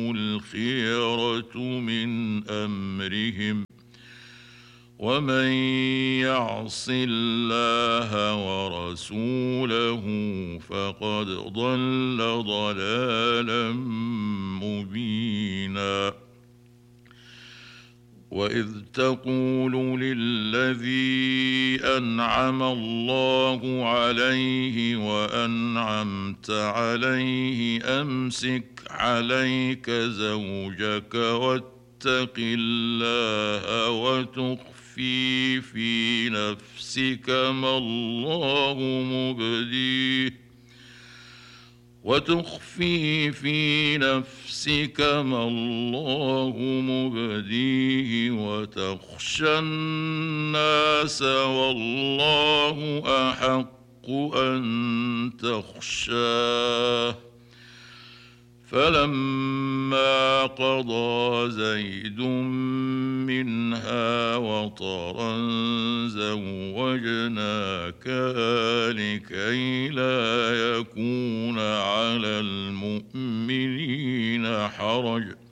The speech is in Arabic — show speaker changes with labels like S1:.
S1: الخيرة من أمرهم ومن يعص الله ورسوله فقد ضل ضلالا مبينا. وإذ تقول للذي أنعم الله عليه وأنعمت عليه أمسك عليك زوجك واتق الله وتخفي في نفسك ما الله مبديه وتخشى الناس والله أحق أن تخشاه. فلما قضى زيد منها وطرا زوجناكها لكي لا يكون على المؤمنين حرج